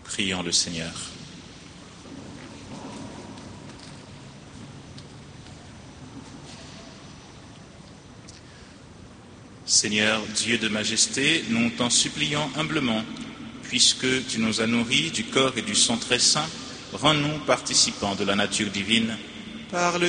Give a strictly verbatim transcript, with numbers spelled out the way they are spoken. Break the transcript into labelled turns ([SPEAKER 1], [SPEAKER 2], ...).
[SPEAKER 1] Prions le Seigneur. Seigneur, Dieu de majesté, nous t'en supplions humblement, puisque tu nous as nourris du corps et du sang très saint, rends-nous participants de la nature divine, par le